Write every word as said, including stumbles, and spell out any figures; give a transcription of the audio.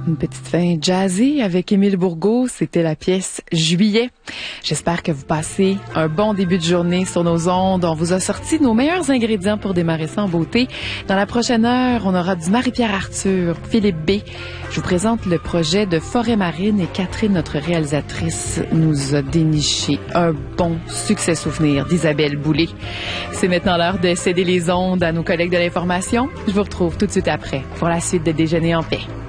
Une petite fin jazzy avec Émile Bourgault, c'était la pièce Juillet. J'espère que vous passez un bon début de journée sur nos ondes. On vous a sorti nos meilleurs ingrédients pour démarrer ça en beauté. Dans la prochaine heure, on aura du Marie-Pierre Arthur, Philippe B. Je vous présente le projet de Forêt Marine et Catherine, notre réalisatrice, nous a déniché un bon succès souvenir d'Isabelle Boulay. C'est maintenant l'heure de céder les ondes à nos collègues de l'information. Je vous retrouve tout de suite après pour la suite de Déjeuner en paix.